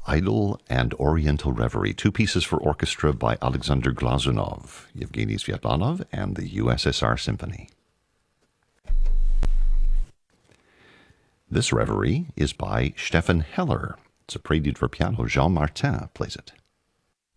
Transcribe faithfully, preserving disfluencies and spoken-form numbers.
Idle and Oriental Reverie, two pieces for orchestra by Alexander Glazunov, Yevgeny Sviatlanov, and the U S S R Symphony. This reverie is by Stefan Heller. It's a prelude for piano. Jean Martin plays it.